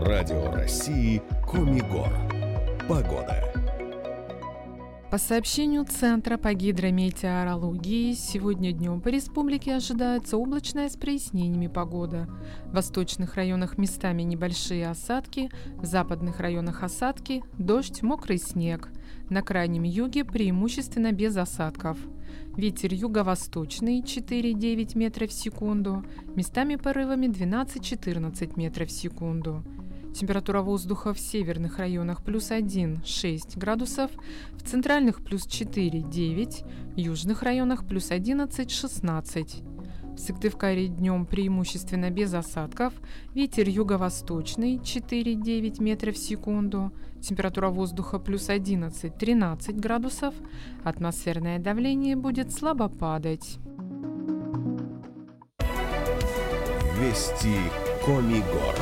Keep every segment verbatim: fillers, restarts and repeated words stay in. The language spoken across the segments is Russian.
Радио России Коми-Гор. Погода. По сообщению Центра по гидрометеорологии, сегодня днем по республике ожидается облачная с прояснениями погода. В восточных районах местами небольшие осадки, в западных районах осадки, дождь, мокрый снег. На крайнем юге преимущественно без осадков. Ветер юго-восточный четыре-девять метров в секунду, местами порывами двенадцать-четырнадцать метров в секунду. Температура воздуха в северных районах плюс один-шесть градусов, в центральных плюс четыре-девять, в южных районах плюс одиннадцать-шестнадцать. В Сыктывкаре днем преимущественно без осадков, ветер юго-восточный четыре-девять метров в секунду, температура воздуха плюс одиннадцать-тринадцать градусов, атмосферное давление будет слабо падать. Вести Коми-Гор.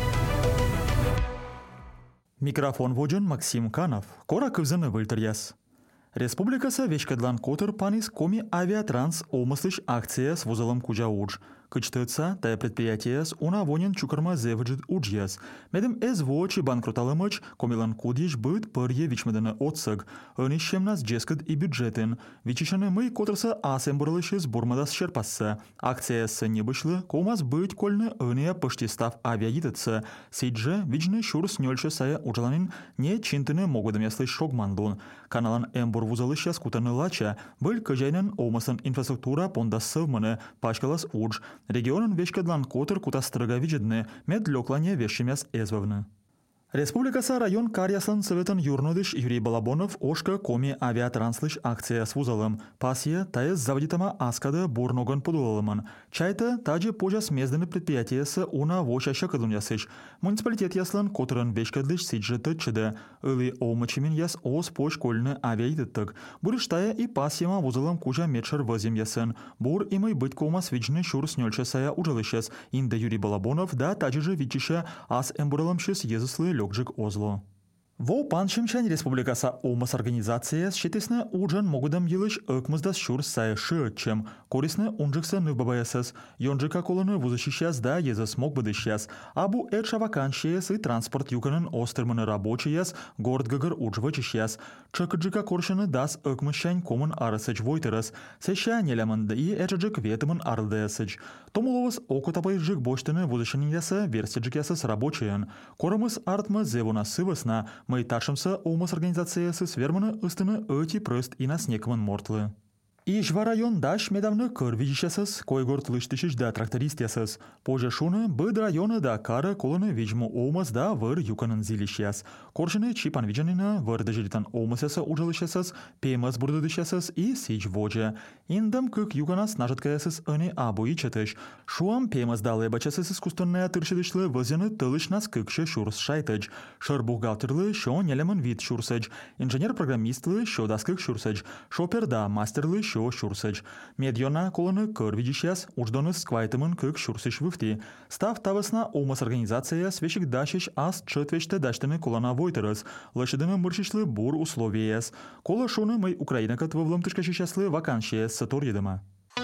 Микрофон воджен Максим Канов. Кора кывзаны выльтыряс. Республикаса вешкадлан котыр панис коми авиатранс омыслыш акция с вузалом кужа удж. Кычтыца тая предприятие с унавонен чукарма зевджит уджьяс. Медем эз вочи банкроталымыч комилан кудиш быт пырье вичмеданы отсыг. Önişем нас джескад и бюджетен. Вичишаны мы котырса асем бырлышы с бурмадас шерпасса. Акция с небышлы комас быт кольны öния пыштистав авиагитыца. Сейдже вичны шурс нёльшы сая уджаланин не чинтыны могудам яслы шогманлун. Каналан эмбур вузалыша скутаны лача. Был кыжайнын омасын инфраструктура пондас сывманы пашкалас удж. Регионын вешкадлан котыр кутастырыга виджедны, мед лёклане вешшемяс эзвовны. Республикаса район Карьясын Советын юрнодыш Юрий Балабонов ошка коми авиатранслыш акция с вузалым. Пасье таез заводитама аскада бурноган подулалымын. Чайта таджи пожас мездыны предприятиясы уна вошаща кыдун ясыш. Муниципалитет яслан котырын вешкадлыш сиджи тычыды. Ыли омычымин яс ос пош кольны авиаидыттык. Бурыштая и пасьема вузалым кужа метшер вазим ясын. Бур имый быть комас виджны шур снёльча сая уджалышес. Инда Юрий Балабонов да таджи же вичиша ас эмбуралымшес езыслы Лёгджик Озло. Во паншимчань республикаса омас организация счетесна уджан могудам елыш ыкмыздас шур сая шыытчым. Корисны унжыкса нывбабаясыз. Йонжика колыны вузащищас да езыс мог быдыщас. Абу эдша вакансияс и транспорт юканын остырмыны рабочияс город гагыр уджвычищас. Чыкыджика коршыны дас ыкмыщань комын арысыч войтырыс. Сэща нелямынды и эджаджик ветымын арлдаясыч. Томуловыз окутапайжик боштыны вузащыниясы версиджикясыз рабочиян. Корымыз артмы зевуна сывысна. Мы ташимся омас организациясы сверманы ыстыны öti прöст и нас некмын мортлы. Ижва район даш медавны кыр видишесыз, койгорт лыштышыш да тракторист ясыз. Позже шуны быд районы да кары колыны виджму омас да выр юканын зилищяс. Коршыны чипан виджанына выр дежелитан омас ясы уджалышесыз, пемас бурдыдышесыз и сич воджа. Индам кык юканас нажыткаясыз ыны абу ичетыш. Шуам пемас да лебачасыз искусственная тыршыдышлы вызяны тылыш нас кыкшы шурс шайтыч. Шыр бухгалтерлы шо нелемын вид шурсыч. Инженер-программистлы шо даскык шурсыч. Шопер да мастерлы шо шурсыч. Медьона колыны кыр видишяс уждоны сквайтымын кык шурсыч вывти. Став тавысна омас организация свечик дашыч ас чытвечте даштыны колана войтырыз. Лышыдыны мыршышлы бур условияс. Кола шуны мы Украина кат вывлым тышкашищаслы вакансия сатор едыма.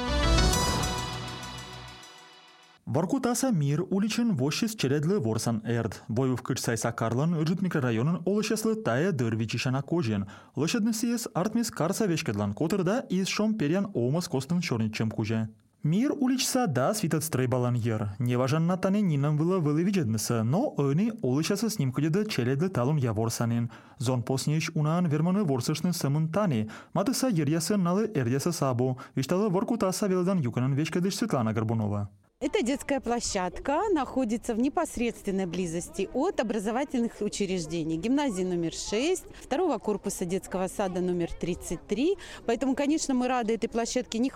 Воркутаса мир уличен вощис чередлы ворсан эрд. Бойвов кычсайса карлан ыжыт микрорайонын олышаслы тая дыр вичишана кожен. Лышадны сиес артмис карса вешкадлан котырда из шом перян омас костын чорничем куже. Мир уличса да свитат стрейбалан ер. Неважан на тане нинам было вылы виджедныса, но ыны олышасы с ним кудеда челедлы талун я ворсанин. Зон поснеж унан верманы ворсышны самын тани. Матыса ерясы налы эрдяса сабу. Вишталы Воркутаса велдан юканын вешкадыш Светлана Горбунова. Эта детская площадка находится в непосредственной близости от образовательных учреждений. Гимназии номер шесть, второго корпуса детского сада номер тридцать три. Поэтому, конечно, мы рады этой площадке. Не